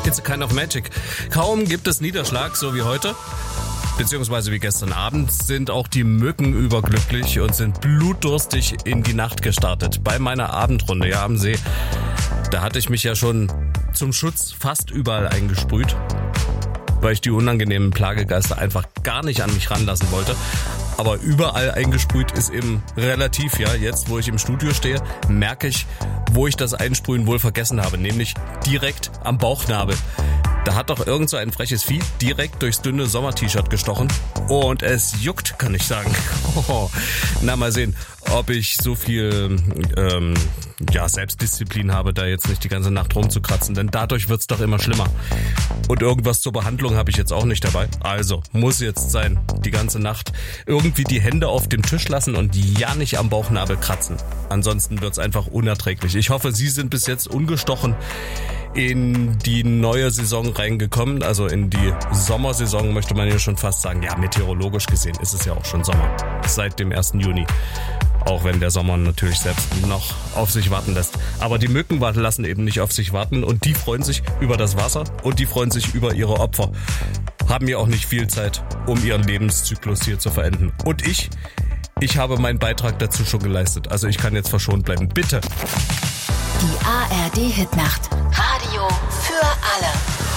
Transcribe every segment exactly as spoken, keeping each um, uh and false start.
It's a kind of magic. Kaum gibt es Niederschlag, so wie heute, beziehungsweise wie gestern Abend, sind auch die Mücken überglücklich und sind blutdurstig in die Nacht gestartet. Bei meiner Abendrunde ja am See, da hatte ich mich ja schon zum Schutz fast überall eingesprüht, weil ich die unangenehmen Plagegeister einfach gar nicht an mich ranlassen wollte. Aber überall eingesprüht ist eben relativ, ja. Jetzt, wo ich im Studio stehe, merke ich, wo ich das Einsprühen wohl vergessen habe, nämlich direkt am Bauchnabel. Da hat doch irgend so ein freches Vieh direkt durchs dünne Sommer-T-Shirt gestochen. Und es juckt, kann ich sagen. Oh, na, mal sehen, ob ich so viel ähm, ja, Selbstdisziplin habe, da jetzt nicht die ganze Nacht rumzukratzen. Denn dadurch wird's doch immer schlimmer. Und irgendwas zur Behandlung habe ich jetzt auch nicht dabei. Also, muss jetzt sein, die ganze Nacht irgendwie die Hände auf dem Tisch lassen und ja nicht am Bauchnabel kratzen. Ansonsten wird's einfach unerträglich. Ich hoffe, Sie sind bis jetzt ungestochen in die neue Saison reingekommen, also in die Sommersaison möchte man ja schon fast sagen. Ja, meteorologisch gesehen ist es ja auch schon Sommer, seit dem ersten Juni. Auch wenn der Sommer natürlich selbst noch auf sich warten lässt. Aber die Mücken lassen eben nicht auf sich warten und die freuen sich über das Wasser und die freuen sich über ihre Opfer. Haben ja auch nicht viel Zeit, um ihren Lebenszyklus hier zu verenden. Und ich, ich habe meinen Beitrag dazu schon geleistet. Also ich kann jetzt verschont bleiben. Bitte. Die A R D-Hitnacht. Radio für alle.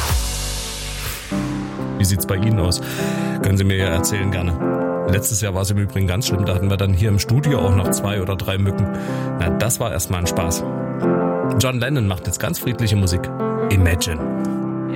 Wie sieht's bei Ihnen aus? Können Sie mir ja erzählen gerne. Letztes Jahr war es im Übrigen ganz schlimm. Da hatten wir dann hier im Studio auch noch zwei oder drei Mücken. Na, das war erstmal ein Spaß. John Lennon macht jetzt ganz friedliche Musik. Imagine.